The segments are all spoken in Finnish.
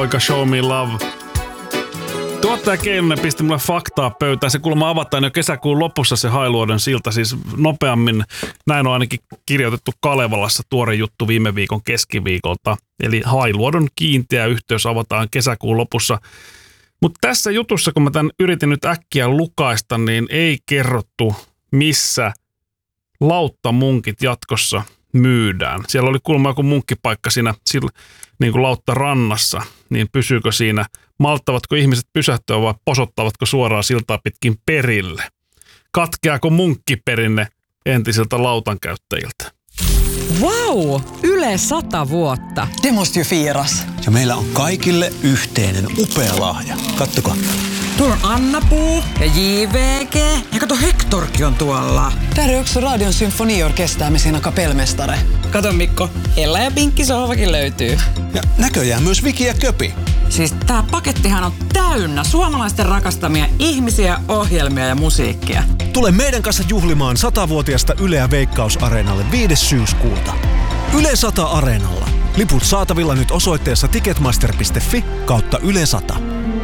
Poika Show Me Love. Tuottaja Keinonen pisti mulle faktaa pöytään. Se kuulemma avataan jo kesäkuun lopussa se Hailuodon silta, siis nopeammin. Näin on ainakin kirjoitettu Kalevalassa tuore juttu viime viikon keskiviikolta. Eli Hailuodon kiinteä yhteys avataan kesäkuun lopussa. Mutta tässä jutussa, kun mä tämän yritin nyt äkkiä lukaista, niin ei kerrottu, missä lauttamunkit jatkossa myydään. Siellä oli kuulemma joku munkkipaikka siinä niin kuin lautta rannassa, niin pysyykö siinä, malttavatko ihmiset pysähtyä vai posottavatko suoraan siltaa pitkin perille? Katkeako munkkiperinne entisiltä lautankäyttäjiltä? Vau! Yle 100 vuotta. Det måste ju firas. Ja meillä on kaikille yhteinen upea lahja. Kattokaa. Tuolla on Anna-Puu ja JVG. Ja kato, Hectorkin on tuolla. Där är också Radion symfoniorkester med sina kapellmästare. Kato Mikko, Ella ja Pinkki sohvakin löytyy. Ja näköjään myös Viki ja Köpi. Siis tää pakettihan on täynnä suomalaisten rakastamia ihmisiä, ohjelmia ja musiikkia. Tule meidän kanssa juhlimaan 100-vuotiasta Yleä Veikkaus-areenalle 5. syyskuuta. Yle 100 Areenalla. Liput saatavilla nyt osoitteessa ticketmaster.fi/Yle 100.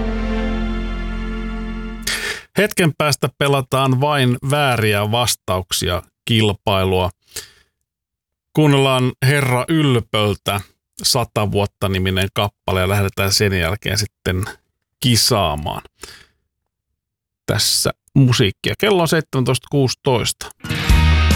Hetken päästä pelataan vain vääriä vastauksia kilpailua. Kuunnellaan Herra Ylpöltä 100 vuotta -niminen kappale ja lähdetään sen jälkeen sitten kisaamaan. Tässä musiikkia. Kello on 17.16.